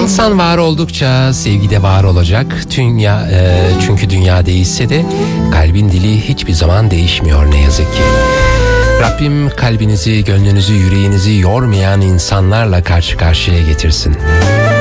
İnsan var oldukça sevgi de var olacak. Çünkü dünya değişse de kalbin dili hiçbir zaman değişmiyor ne yazık ki. Rabbim kalbinizi, gönlünüzü, yüreğinizi yormayan insanlarla karşı karşıya getirsin.